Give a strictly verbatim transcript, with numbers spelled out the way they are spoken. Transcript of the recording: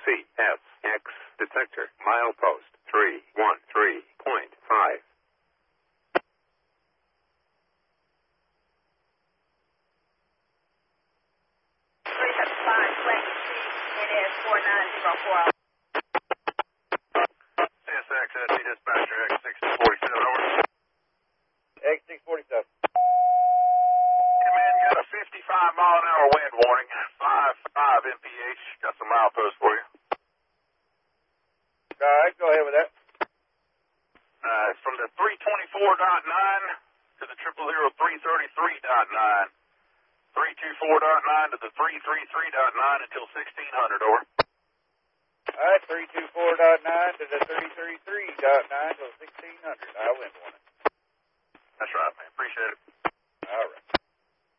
C S X detector, milepost three one three point five. three seven five, West Street, it is four nine zero four. C S X, S C dispatcher, X six forty-seven, over. X six forty-seven. Hey, man, got a fifty-five mile an hour wind warning, five five M P H, got some mileposts for you. All right, go ahead with that. Uh, it's from the three twenty-four point nine to the triple zero three thirty-three point nine. three twenty-four point nine to the three thirty-three point nine until sixteen hundred, over. All right, three two four point nine to the three thirty-three point nine till sixteen hundred. I win one. That's right, man. Appreciate it. All right.